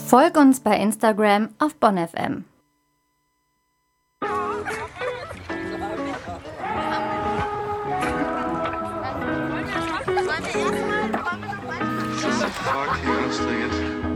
Folg uns bei Instagram auf BonnFM. Fuck, hier anstrengend.